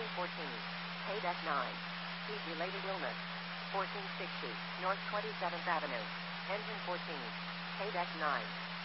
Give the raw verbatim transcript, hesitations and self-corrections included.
fourteen. Paydeck nine. Heat-related illness. fourteen sixty. North twenty-seventh Avenue. Engine fourteen. Paydeck nine.